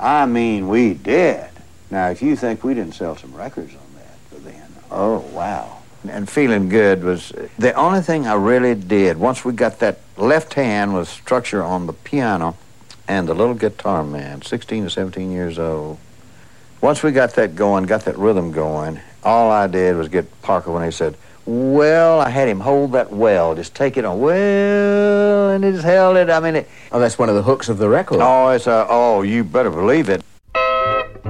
I mean, we did. Now, if you think we didn't sell some records on that then, oh, wow. And Feeling Good was the only thing I really did. Once we got that left hand with structure on the piano and the little guitar man, 16 to 17 years old. Once we got that going, got that rhythm going, all I did was get Parker when he said, well, I had him hold that well, just take it on, well, and he just held it. I mean, Oh, that's one of the hooks of the record. Oh, it's you better believe it.